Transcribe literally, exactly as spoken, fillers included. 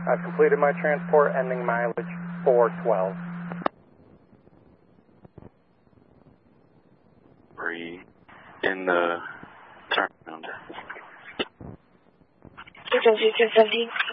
I've completed my transport, ending mileage four twelve. Three in the turnaround. two seventeen, two seventeen.